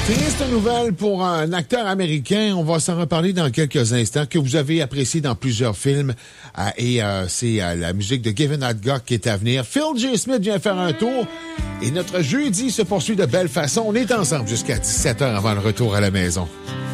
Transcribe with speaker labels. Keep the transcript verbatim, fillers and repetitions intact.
Speaker 1: Triste nouvelle pour un acteur américain. On va s'en reparler dans quelques instants, que vous avez apprécié dans plusieurs films. Euh, et euh, c'est euh, la musique de Gavin Adcock qui est à venir. Phil J. Smith vient faire un tour. Et notre jeudi se poursuit de belle façon. On est ensemble jusqu'à dix-sept heures avant le retour à la maison.